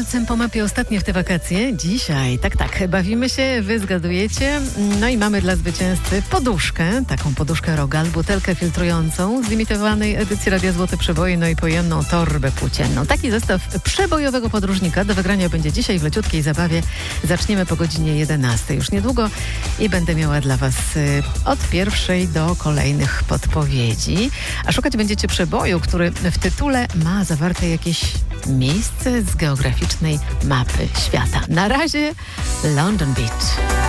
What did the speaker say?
palcem po mapie ostatnie w te wakacje. Dzisiaj, tak, bawimy się, wy zgadujecie. No i mamy dla zwycięzcy poduszkę, taką poduszkę Rogal, butelkę filtrującą z limitowanej edycji Radia Złote Przeboje, no i pojemną torbę płócienną. Taki zestaw przebojowego podróżnika do wygrania będzie dzisiaj w leciutkiej zabawie. Zaczniemy po godzinie 11 już niedługo i będę miała dla was od pierwszej do kolejnych podpowiedzi. A szukać będziecie przeboju, który w tytule ma zawarte jakieś miejsce z geograficznej mapy świata. Na razie London Beach.